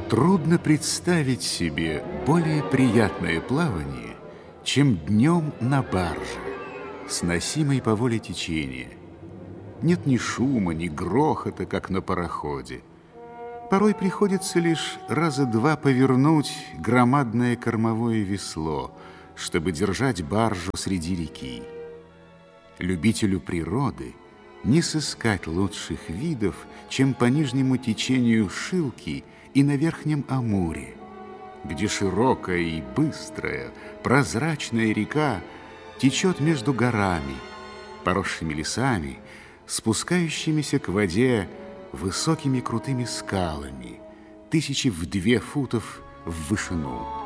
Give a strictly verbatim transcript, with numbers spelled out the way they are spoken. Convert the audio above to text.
Трудно представить себе более приятное плавание, чем днем на барже, сносимой по воле течения. Нет ни шума, ни грохота, как на пароходе. Порой приходится лишь раза два повернуть громадное кормовое весло, чтобы держать баржу среди реки. Любителю природы не сыскать лучших видов, чем по нижнему течению Шилки и на Верхнем Амуре, где широкая и быстрая, прозрачная река течет между горами, поросшими лесами, спускающимися к воде высокими крутыми скалами, тысячи в две футов в вышину.